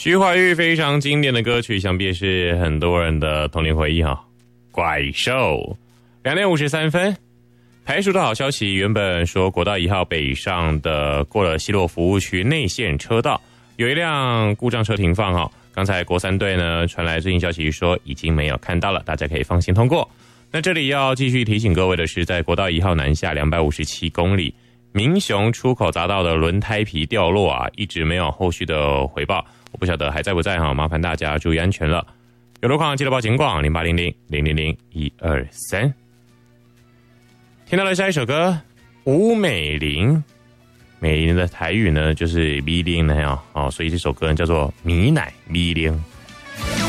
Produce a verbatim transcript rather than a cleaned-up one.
徐怀钰非常经典的歌曲，想必也是很多人的童年回忆哈。怪兽，两点五十三分。排除的好消息，原本说国道一号北上的过了西螺服务区内线车道，有一辆故障车停放哈。刚才国三队呢传来最新消息说已经没有看到了，大家可以放心通过。那这里要继续提醒各位的是，在国道一号南下两百五十七公里，民雄出口匝道的轮胎皮掉落啊，一直没有后续的回报，我不晓得还在不在哈，麻烦大家注意安全了。有路况记得报警广零八零零零零零一二三。听到了下一首歌，吴美玲。美玲的台语呢就是米玲呢哦，所以这首歌叫做米奶米玲。